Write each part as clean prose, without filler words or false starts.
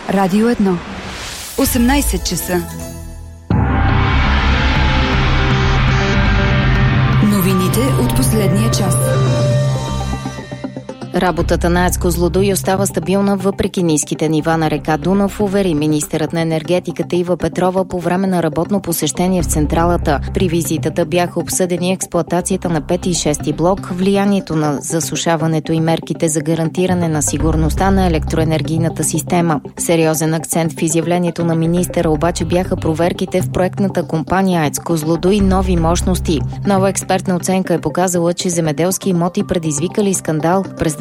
Радио 1. 18 часа. Новините от последния час. Работата на АЕЦ Козлодуй остава стабилна въпреки ниските нива на река Дунав, увери министърът на енергетиката Ива Петрова по време на работно посещение в централата. При визитата бяха обсъдени експлоатацията на 5 и 6 блок, влиянието на засушаването и мерките за гарантиране на сигурността на електроенергийната система. Сериозен акцент в изявлението на министъра обаче бяха проверките в проектната компания АЕЦ Козлодуй нови мощности. Нова експертна оценка е показала, че земеделски имоти, предизвикали скандал през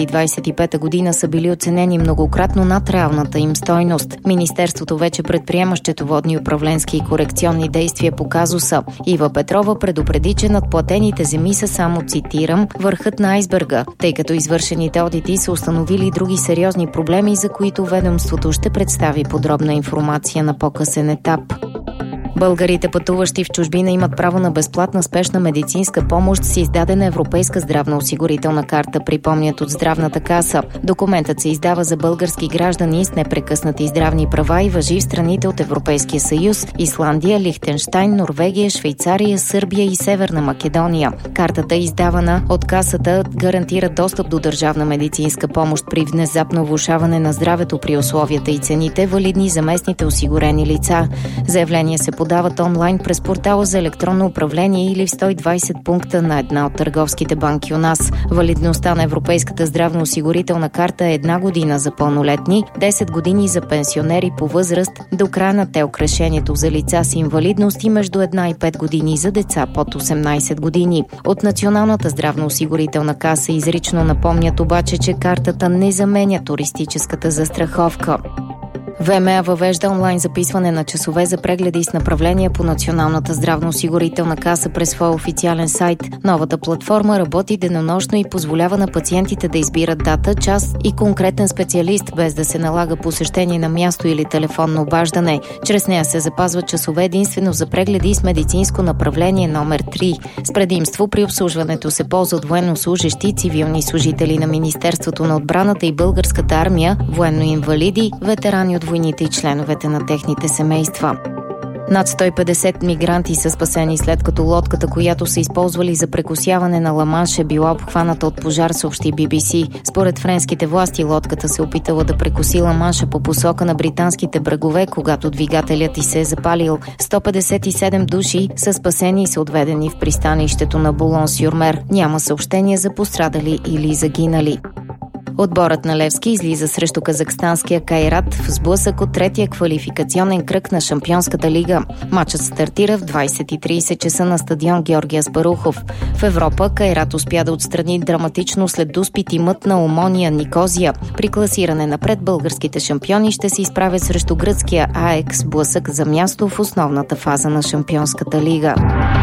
2025 година, са били оценени многократно над реалната им стойност. Министерството вече предприема счетоводни, управленски и корекционни действия по казуса. Ива Петрова предупреди, че надплатените земи са само, цитирам, върхът на айсберга, тъй като извършените одити са установили други сериозни проблеми, за които ведомството ще представи подробна информация на по-късен етап. Българите, пътуващи в чужбина, имат право на безплатна спешна медицинска помощ с издадена европейска здравноосигурителна карта, припомнят от Здравната каса. Документът се издава за български граждани с непрекъснати здравни права и важи в страните от Европейския съюз, Исландия, Лихтенщайн, Норвегия, Швейцария, Сърбия и Северна Македония. Картата, издавана от касата, гарантира достъп до държавна медицинска помощ при внезапно влошаване на здравето при условията и цените, валидни за местните осигурени лица. Заявление се подават онлайн през портала за електронно управление или в 120 пункта на една от търговските банки у нас. Валидността на Европейската здравноосигурителна карта е 1 година за пълнолетни, 10 години за пенсионери по възраст до края на ТЕЛК решението за лица с инвалидност и между 1 и 5 години за деца под 18 години. От Националната здравноосигурителна каса изрично напомнят обаче, че картата не заменя туристическата застраховка. ВМА въвежда онлайн записване на часове за прегледи с направления по Националната здравноосигурителна каса през своя официален сайт. Новата платформа работи денонощно и позволява на пациентите да избират дата, час и конкретен специалист, без да се налага посещение на място или телефонно обаждане. Чрез нея се запазват часове единствено за прегледи с медицинско направление номер 3. С предимство при обслужването се ползват военнослужещи, цивилни служители на Министерството на отбраната и Българската армия, военноинвалиди, ветерани от войните и членовете на техните семейства. Над 150 мигранти са спасени след като лодката, която са използвали за прекосяване на Ла-Манш, е била обхваната от пожар, съобщи BBC. Според френските власти, лодката се опитала да прекоси Ла-Манша по посока на британските брегове, когато двигателят й се е запалил. 157 души са спасени и са отведени в пристанището на Булон-сюр-Мер. Няма съобщения за пострадали или загинали. Отборът на Левски излиза срещу казахстанския Кайрат в сблъсък от третия квалификационен кръг на Шампионската лига. Матчът стартира в 20:30 часа на стадион Георги Аспарухов. В Европа Кайрат успя да отстрани драматично след дуспит имът на Омония Никозия. При класиране напред българските шампиони ще се изправят срещу гръцкия АЕК, сблъсък за място в основната фаза на Шампионската лига.